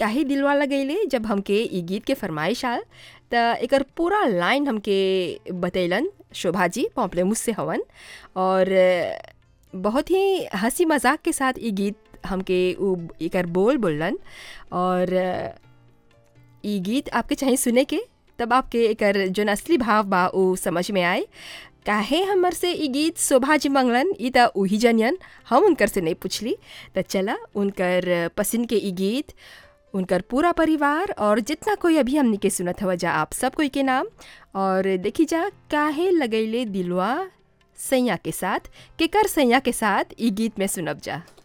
काहे दिलवा लगैले जब हमके ई गीत के फरमाइश आल त एकर पूरा लाइन हमके बतैलन शोभा जी पॉम्पलेमुस से हवन और बहुत ही हंसी मजाक के साथ ई गीत हमके एकर बोल बोलन और ई गीत आपके चाहिए सुने के तब आपके एकर जोन असली भाव बा उ समझ में आए। काहे हमर से ई गीत शोभा जी मंगलन ई त उही जनियन, हम उनकर से नहीं पूछली। त चला उनकर पसंद के ई गीत उनकर पूरा परिवार और जितना कोई अभी हमनी के सुनत हवा जा आप सब कोई के नाम और देखी जा काहे लगैले दिलवा सैया के साथ केकर सैया के साथ ई गीत में सुनब जा।